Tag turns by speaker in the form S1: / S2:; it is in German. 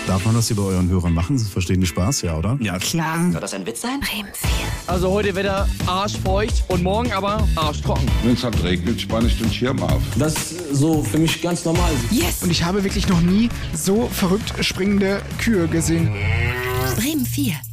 S1: Darf man das hier bei euren Hörern machen? Sie verstehen den Spaß, ja, oder?
S2: Ja, klar.
S3: Soll das ein Witz sein?
S4: Bremen 4.
S5: Also heute Wetter arschfeucht und morgen aber arschtrocken.
S6: Wenn es halt regnet, spanne ich den Schirm auf.
S7: Das ist so für mich ganz normal.
S4: Yes!
S2: Und ich habe wirklich noch nie so verrückt springende Kühe gesehen.
S4: Bremen 4.